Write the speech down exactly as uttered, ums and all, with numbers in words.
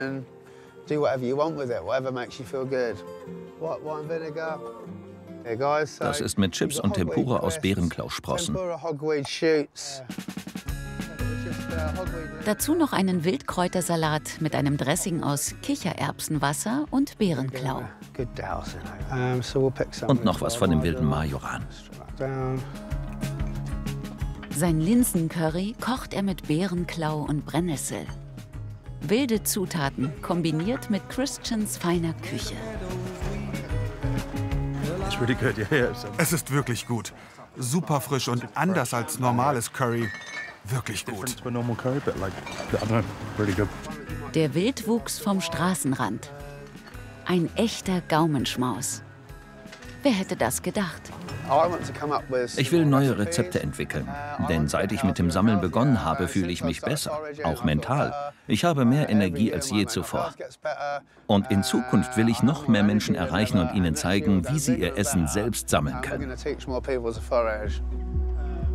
and do whatever you want with it, whatever makes you feel good. White wine vinegar. Hey guys, so Das ist mit Chips und Tempura aus Beerenklausprossen. tempura hogweed shoots. Dazu noch einen Wildkräutersalat mit einem Dressing aus Kichererbsenwasser und Beerenklau. Good dousing. Um, so we'll pick some Und noch was von dem wilden Majoran. down. Sein Linsencurry kocht er mit Beerenklau und Brennnessel. Wilde Zutaten kombiniert mit Christians feiner Küche. Es ist wirklich gut. Super frisch und anders als normales Curry. Wirklich gut. Der Wildwuchs vom Straßenrand. Ein echter Gaumenschmaus. Wer hätte das gedacht? Ich will neue Rezepte entwickeln, denn seit ich mit dem Sammeln begonnen habe, fühle ich mich besser, auch mental. Ich habe mehr Energie als je zuvor. Und in Zukunft will ich noch mehr Menschen erreichen und ihnen zeigen, wie sie ihr Essen selbst sammeln können.